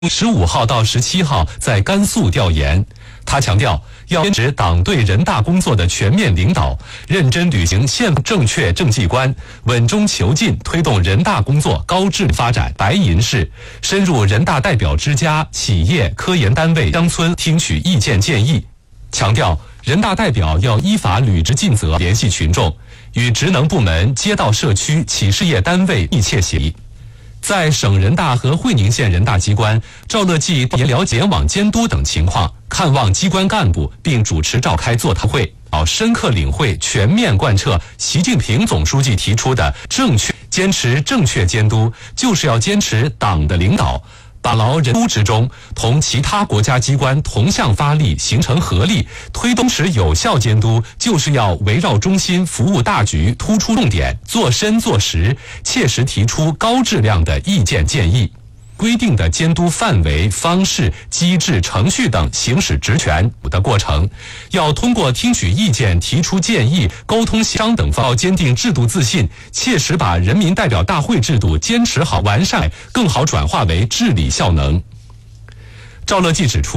15号到17号在甘肃调研。他强调，要坚持党对人大工作的全面领导，认真履行宪正确政绩观，稳中求进，推动人大工作高质量发展。白银市深入人大代表之家、企业、科研单位、乡村听取意见建议，强调人大代表要依法履职尽责，联系群众，与职能部门、街道社区、企事业单位密切协议。在省人大和会宁县人大机关，赵乐际了解网监督等情况，看望机关干部，并主持召开座谈会，深刻领会、全面贯彻习近平总书记提出的坚持正确监督，就是要坚持党的领导，把牢人督之中，同其他国家机关同向发力，形成合力，推动持有效监督，就是要围绕中心，服务大局，突出重点，做深做实，切实提出高质量的意见建议。规定的监督范围、方式、机制、程序等行使职权的过程，要通过听取意见、提出建议、沟通协商等方法，坚定制度自信，切实把人民代表大会制度坚持好完善，更好转化为治理效能。赵乐际指出，